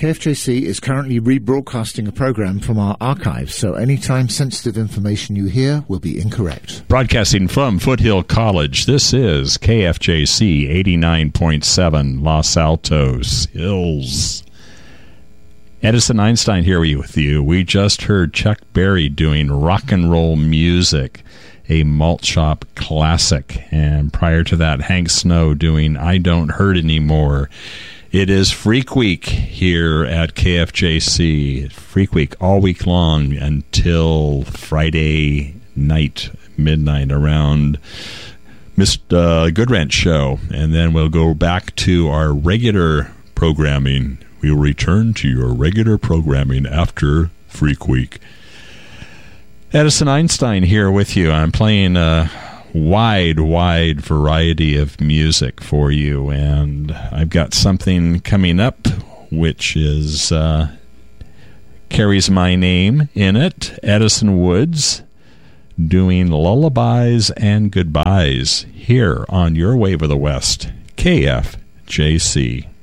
KFJC is currently rebroadcasting a program from our archives, so any time-sensitive information you hear will be incorrect. Broadcasting from Foothill College, this is KFJC 89.7 Los Altos Hills. Edison Einstein here with you. We just heard Chuck Berry doing Rock and Roll Music, a Malt Shop classic. And prior to that, Hank Snow doing I Don't Hurt Anymore. It is Freak Week here at KFJC. Freak Week all week long until Friday night, midnight, around Mr. Goodrent show. And then we'll go back to our regular programming. We will return to your regular programming after Freak Week. Edison Einstein here with you. I'm playing a wide variety of music for you, and I've got something coming up which is carries my name in it, Edison Woods, doing Lullabies and Goodbyes here on your Wave of the West, KFJC.